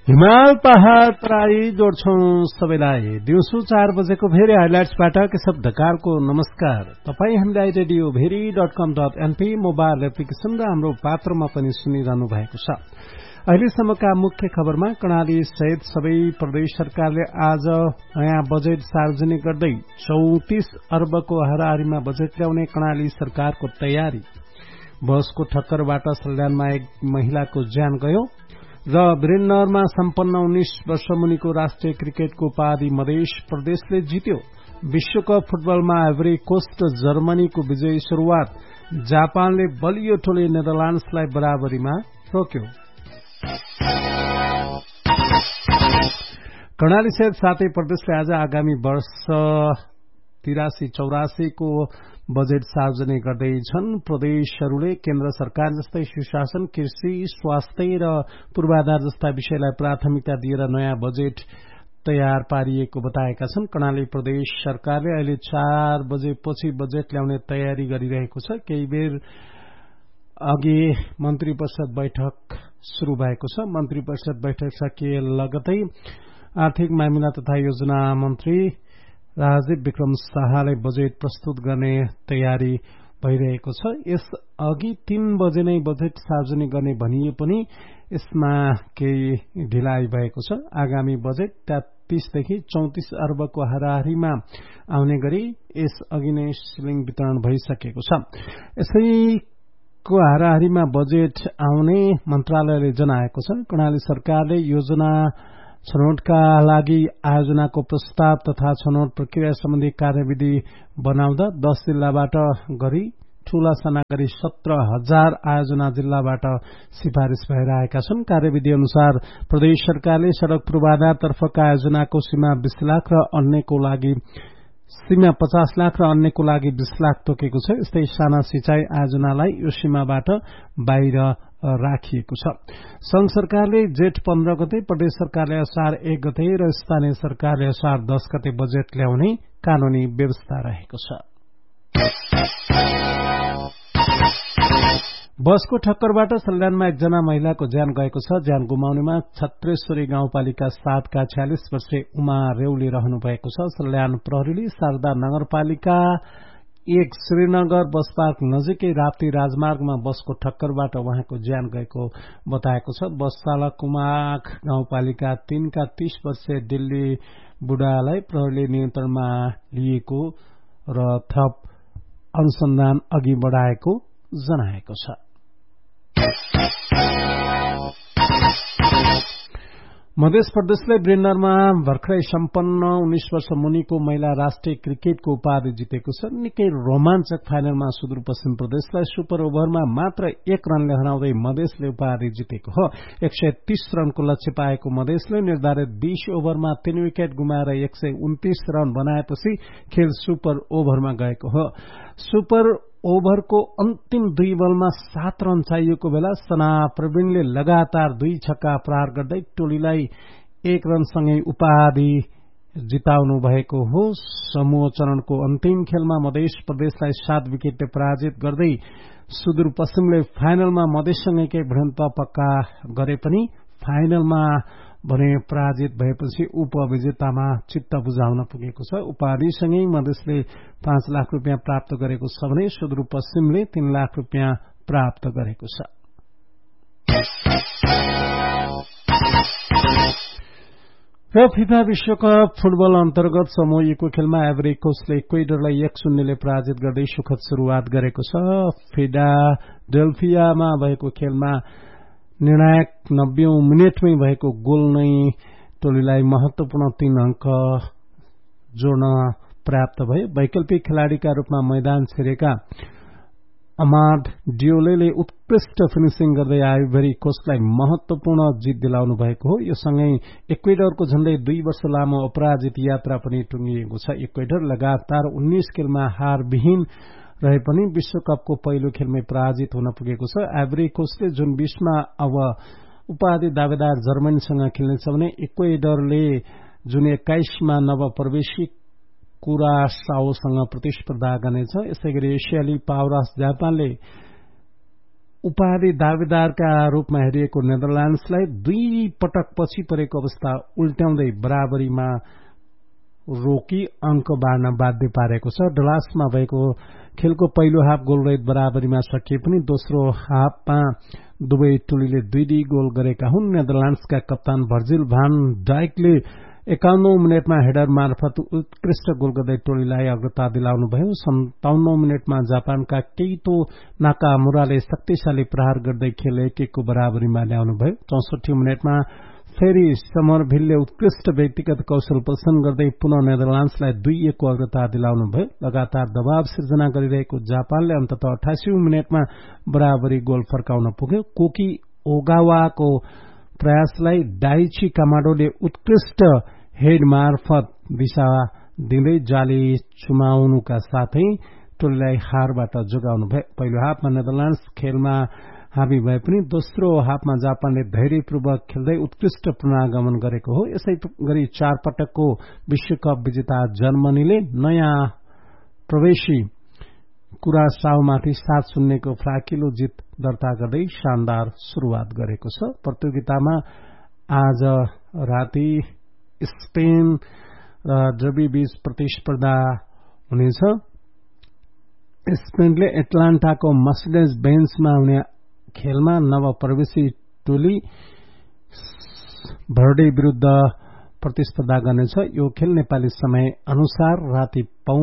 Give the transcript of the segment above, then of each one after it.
हिमाल पहाड़ तराई जोड्छौं सबैलाई। दिउँसो 4 बजेको भेरी हाइलाइट्सबाट केशव ढकालको नमस्कार। तपाई हामीलाई रेडियो भेरी.com.np मोबाइल एप्लिकेशन र हाम्रो पात्रमा पनि सुनिरहनु भएको छ। अहिलेसम्मका मुख्य खबरमा कर्णाली सहित सबै प्रदेश सरकारले आज नयाँ बजेट सार्वजनिक गर्दै 34 अर्बको हाराहारीमा बजेट ल्याउने कर्णाली सरकारको तयारी। बसको ठक्करबाट सल्यानमा एक महिलाको ज्यान गयो र वीरेन्द्रनगरमा सम्पन्न 19 वर्ष मुनिको राष्ट्रिय क्रिकेटको उपाधि मध्य प्रदेशले जित्यो। विश्वकप फुटबलमा आइभरी कोस्ट जर्मनीको विजयी शुरूआत। जापानले बलियो टोली नेदरल्याण्ड्सलाई बराबरीमा रोक्यो। कर्णाली सहित 7 प्रदेशले आज आगामी वर्ष 83-84 को बजेट सार्वजनिक गर्दैछन्। प्रदेशहरूले केन्द्र सरकार जस्तै सुशासन, कृषि, स्वास्थ्य र पूर्वाधार जस्ता विषयलाई प्राथमिकता दिएर नयाँ बजेट तयार पारिएको बताएका छन्। कर्णाली प्रदेश सरकारले अहिले 4 बजेपछि बजेट ल्याउने तयारी गरिरहेको छ। केही बेर अघि मन्त्री परिषद बैठक शुरू भएको छ। मन्त्री परिषद बैठक सकिए लगतै आर्थिक मामिला तथा योजना मन्त्री राजीव विक्रम शाहले बजेट प्रस्तुत गर्ने तयारी भइरहेको छ। यस अघि 3 बजे नै बजेट सार्वजनिक गर्ने भनिए पनि यसमा केही ढिलाइ भएको छ। आगामी बजेट 33 देखि 34 अर्बको हाराहारीमा आउने गरी यस अघि नै सिलिङ वितरण भइसकेको छ। यसैको हाराहारीमा बजेट आउने मन्त्रालयले जनाएको छ। कर्णाली सरकारले योजना छनौटका लागि आयोजनाको प्रस्ताव तथा छनौट प्रक्रिया सम्बन्धी कार्यविधि बनाउँदा 10 जिल्लाबाट गरी ठूला साना गरी 17,000 आयोजना जिल्लाबाट सिफारिश भएर आएका छन्। कार्यविधि अनुसार प्रदेश सरकारले सड़क पूर्वाधारतर्फका आयोजनाको सीमा 20 लाख र अन्यको लागि सीमा 50 लाख र अन्यको लागि 20 लाख तोकेको छ। यस्तै साना सिंचाई आयोजनालाई यो सीमाबाट बाहिर राखिएको छ। संघ सरकारले जेठ 15 गते, प्रदेश सरकारले असार 1 गते र स्थानीय सरकारले असार 10 गते बजेट ल्याउने कानूनी व्यवस्था रहेको छ। बसको ठक्करबाट सल्यानमा एकजना महिलाको ज्यान गएको छ। ज्यान गुमाउनेमा छत्रेश्वरी गाउँपालिका 7 का 46 वर्षे उमा रेउली रहनु भएको छ। सल्यान प्रहरीले शारदा नगरपालिका 1 श्रीनगर बस पार्क नजिकै राप्ती राजमार्गमा बसको ठक्करबाट उहाँको ज्यान गएको बताएको छ। बस चालक कुमाख गाउँपालिका 3 का 30 वर्षीय दिल्ली बुढालाई प्रहरीले नियन्त्रणमा लिएको र थप अनुसन्धान अघि बढ़ाएको जनाएको छ। मध्य प्रदेशले वीरेन्द्रनगरमा भर्खरै सम्पन्न 19 वर्ष मुनिको महिला राष्ट्रिय क्रिकेटको उपाधि जितेको छ। निकै रोमाञ्चक फाइनलमा सुदूरपश्चिम प्रदेशलाई सुपर ओभरमा मात्र 1 रनले हराउँदै मधेसले उपाधि जितेको हो। 130 रनको लक्ष्य पाएको मधेसले निर्धारित 20 ओभरमा 3 विकेट गुमाएर 129 रन बनाएपछि खेल सुपर ओभरमा गएको हो। सुपर ओभरको अन्तिम 2 बलमा 7 रन चाहिएको बेला सना प्रवीणले लगातार 2 छक्का प्रहार गर्दै टोलीलाई 1 रनसँगै उपाधि जिताउनु भएको हो। समूह चरणको अन्तिम खेलमा मध्य प्रदेशलाई 7 विकेटले पराजित गर्दै सुदूरपश्चिमले फाइनलमा मधेससँगै केही भिडन्त पक्का गरे पनि फाइनलमा भने पराजित भएपछि उपविजेतामा चित्त बुझाउन पुगेको छ। उपाधिसँगै मधेसले 5 लाख रुपियाँ प्राप्त गरेको छ भने सुदूरपश्चिमले 3 लाख रुपियाँ प्राप्त गरेको छ। र फिफा विश्वकप फुटबल अन्तर्गत समूह E को खेलमा आइभरी कोस्टले इक्वेडरलाई 1-0 ले पराजित गर्दै सुखद शुरूआत गरेको छ। फिलाडेल्फियामा भएको खेलमा निर्णायक 90औं मिनेटमै भएको गोल नै टोलीलाई महत्वपूर्ण 3 अंक जोड्न पर्याप्त भयो। वैकल्पिक खेलाड़ीका रूपमा मैदान छिरेका अमाद डियोलेले उत्कृष्ट फिनिशिङ गर्दै आइभरी कोस्टलाई महत्वपूर्ण जित दिलाउनु भएको हो। यो सँगै इक्वेडरको झण्डै 2 वर्ष लामो अपराजित यात्रा पनि टुंगिएको छ। इक्वेडर लगातार 19 खेलमा हारविहीन रहे पनि विश्वकपको पहिलो खेलमै पराजित हुन पुगेको छ। आइभरी कोस्टले जुन 20 मा अब उपाधि दावेदार जर्मनीसँग खेल्नेछ भने इक्वेडरले जुन 21 मा नवप्रवेशी कुरासाओसँग प्रतिस्पर्धा गर्नेछ। यसैगरी एसियाली पावरहाउस जापानले उपाधि दावेदारका रूपमा हेरिएको नेदरल्याण्ड्सलाई 2 पटक पछि परेको अवस्था उल्ट्याउँदै बराबरीमा रोकी अंक बाँड्न बाध्य पारेको छ। डलासमा भएको खेलको पहिलो हाफ गोलरहित बराबरीमा सकिए पनि दोस्रो हाफमा दुवै टोलीले 2 गोल गरेका हुन्। नेदरल्याण्ड्सका कप्तान भर्जिल भान डाइकले 51 मिनटमा हेडर मार्फत उत्कृष्ट गोल गर्दै टोलीलाई अग्रता दिलाउनुभयो। 57 मिनटमा जापानका केइतो नाकामुराले शक्तिशाली प्रहार गर्दै खेल 1-1 को बराबरीमा ल्याउनुभयो। 64 मिनटमा फेरि समरभिलले उत्कृष्ट व्यक्तिगत कौशल प्रदर्शन गर्दै पुनः नेदरल्याण्ड्सलाई 2-1 को अग्रता दिलाउनुभयो। लगातार दबाव सिर्जना गरिरहेको जापानले अन्ततः 88 मिनटमा बराबरी गोल फर्काउन पुग्यो। कोकी ओगावाको प्रयासलाई डाइची कामाडोले उत्कृष्ट हेड मार्फत दिशा दिँदै जाली चुमाउनुका साथै टोलीलाई हारबाट जोगाउनु भयो। पहिलो हाफमा नेदरल्याण्ड्स खेलमा हावी भए पनि दोस्रो हाफमा जापानले धैर्यपूर्वक खेल्दै उत्कृष्ट पुनरागमन गरेको हो। यसै गरी 4 पटकको विश्वकप विजेता जर्मनीले नयाँ प्रवेशी कुरासाओमाथि 7-0 को फ्राकिलो जित दर्ता गर्दै शानदार शुरूआत गरेको छ। प्रतियोगितामा आज राति स्पेन र जर्बी बीच प्रतिस्पर्धा हुनेछ। स्पेनले एटलान्टाको मर्सिडेज बेन्चमा हुने खेलमा नवप्रवेशी टोली भर्डे विरूद्ध प्रतिस्पर्धा गर्नेछ। यो खेल नेपाली समय अनुसार राति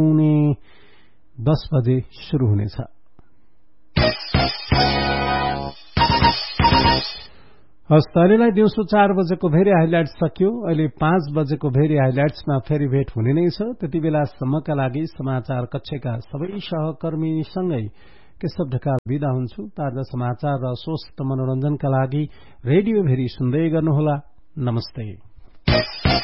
9:45 बजे शुरू हुनेछ। हस्तैलेलाई दिउँसो 4 बजेको भेरी हाइलाइट्स सकियो। अहिले 5 बजेको भेरी हाइलाइट्समा फेरि भेट हुने नै छ। त्यति बेलासम्मका लागि समाचार कक्षका सबै सहकर्मीसँगै केशव ढकाल बिदा हुन्छु। ताजा समाचार र स्वस्थ मनोरञ्जनका लागि रेडियो भेरी सुन्दै गर्नुहोला। नमस्ते।